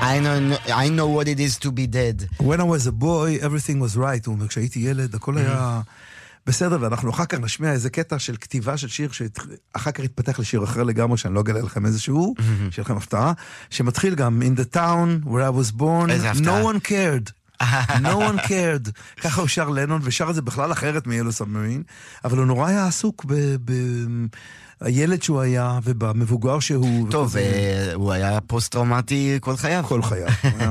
I know what it is to be dead. When I was a boy, everything was right. הוא אומר, כשהייתי ילד, הכל היה בסדר, ואנחנו אחר כך נשמיע איזה קטע של כתיבה של שיר, שאחר כך התפתח לשיר אחר לגמרי, שאני לא אגלה לכם איזשהו, שיהיה לכם הפתעה, שמתחיל גם, In the town where I was born, no one cared. No one cared. ככה הוא שר לנון, ושר את זה בכלל אחרת מ-Yellow Submarine, אבל הוא נורא היה עסוק הילד שהוא היה, ובמבוגר שהוא... טוב, הוא היה פוסט-טראומטי כל חייו. כל חייו.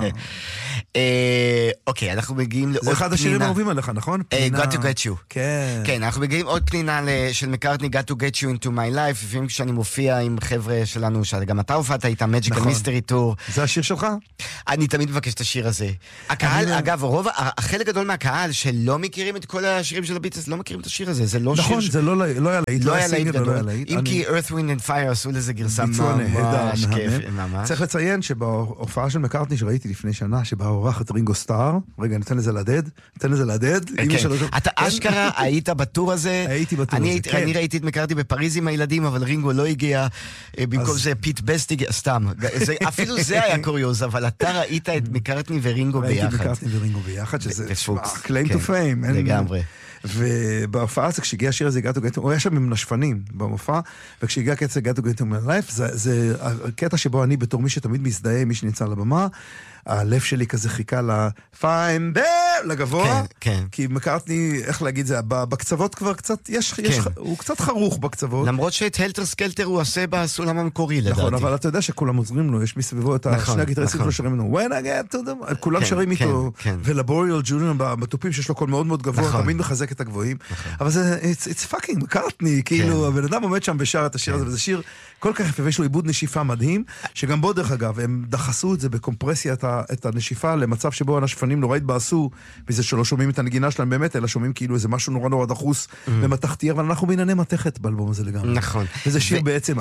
אוקיי, אנחנו מגיעים לעוד פנינה. זה אחד השירים האהובים עליך, נכון? Got to get you. כן. כן, אנחנו מגיעים עוד פנינה של מקארטני, Got to get you into my life, לפעמים כשאני מופיע עם חבר'ה שלנו, שגם אתה הופעת איתם, Magical Mystery Tour. זה השיר שלך? אני תמיד מבקש את השיר הזה. הקהל, אגב, החלק גדול מהקהל שלא מכירים את כל השירים של הביטלס, לא מכירים את השיר הזה, זה לא שיר... נכון, זה לא היה להיט, לא היה להיט גדול. אם כי Earth, Wind and Fire עשו לזה גרסה ממש כיף. צריך לציין שבהופעה של מקארטני שראיתי לפני שנה, שבה עורכת רינגו סטאר, רגע, ניתן לזה לדד. אתה אשכרה היית בטור הזה. הייתי בטור הזה, כן. אני ראיתי את מקארטני בפריז עם הילדים, אבל רינגו לא הגיע, במקום זה פיט בסטיג, סתם. אפילו זה היה קוריוז, אבל אתה ראית את מקארטני ורינגו ביחד. ראיתי מקארטני ורינגו ביחד, שזה claim to fame. לגמרי. ובהופעה הזה, כשהגיע השיר הזה, הוא היה שם עם נשפנים במופע, וכשהגיע הקטע Got to get to my life, זה הקטע שבו אני בתור מי שתמיד מזדהה, מי שנמצא על הבמה, הלב שלי כזה חיכה לפיים לגבוה, כי מקארטני, איך להגיד זה, בקצוות כבר קצת, הוא קצת חרוך בקצוות. למרות שאת הלטר סקלטר הוא עושה בסולם המקורי, לדעתי. נכון, אבל אתה יודע שכולם עוזרים לו, יש מסביבו את שני הגיטריסטים שלו שרים לנו, When I get to them, כולם שרים איתו, ולבוריול ג'וניור בתופים שיש לו קול מאוד מאוד גבוה, תמיד מחזק את הגבוהים, אבל זה, it's fucking מקארטני, כאילו, הבן אדם עומד שם ושר את השיר הזה, וזה שיר כל כך יפה, ויש לו עיבוד נשיפה מדהים, שגם בו דרך אגב, הם דחסו את זה בקומפרסיה, את הנשיפה, למצב שבו הנשפנים נורא התבאסו, בזה שלא שומעים את הנגינה שלהם באמת, אלא שומעים כאילו איזה משהו נורא נורא דחוס ומתכתי, אבל אנחנו בענייני מתכת באלבום הזה לגמרי. נכון. וזה שיר בעצם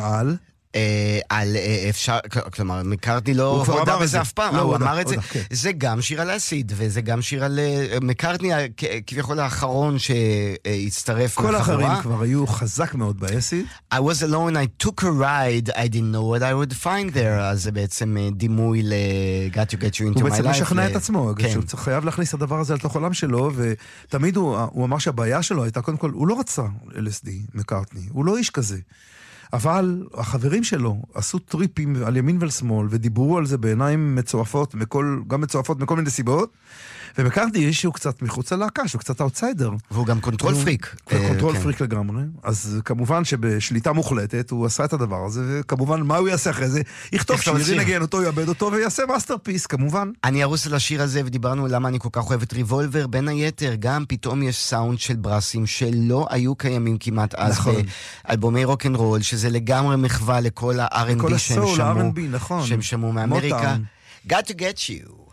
על אפשר, כלומר, מקארטני לא הודע בזה אף פעם, הוא אמר את זה, זה גם שיר על אסיד, וזה גם שיר על מקארטני, כביכול האחרון שהצטרף כל האחרים כבר היו חזק מאוד באסיד. I was alone, I took a ride, I didn't know what I would find there, אז זה בעצם דימוי ל-Got to get you into my life. הוא בעצם משכנע את עצמו, שהוא חייב להכניס את הדבר הזה לתוך עולם שלו, ותמיד הוא אמר שהבעיה שלו הייתה, קודם כל, הוא לא רצה LSD, מקארטני, הוא לא איש כזה. אבל החברים שלו עשו טריפים על ימין ועל שמאל, ודיברו על זה בעיניים מצועפות, גם מצועפות מכל מיני סיבות, ומקארטני שהוא קצת מחוץ ללהקה, שהוא קצת האוטסיידר. והוא גם קונטרול פריק. קונטרול פריק לגמרי. אז כמובן שבשליטה מוחלטת הוא עשה את הדבר הזה, וכמובן מה הוא יעשה אחרי זה? יכתוב שיר, ינגן אותו, יאבד אותו, ויעשה מאסטרפיס, כמובן. אני ארוס על השיר הזה, ודיברנו למה אני כל כך אוהבת ריבולבר, בין היתר, גם פתאום יש סאונד של ברסים שלא היו קיימים כמעט אז באלבומי רוק'נ'רול, שזה לגמרי מחווה לכל ה-R&B שהם שמעו מאמריקה. Got to get you.